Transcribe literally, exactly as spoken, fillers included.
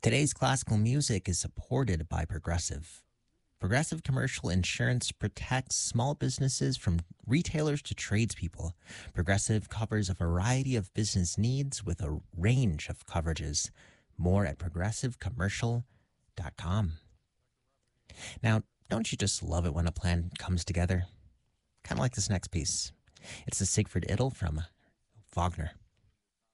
Today's classical music is supported by Progressive. Progressive Commercial Insurance protects small businesses from retailers to tradespeople. Progressive covers a variety of business needs with a range of coverages. More at progressive commercial dot com. Now, don't you just love it when a plan comes together? Kind of like this next piece. It's the Siegfried Idyll from Wagner.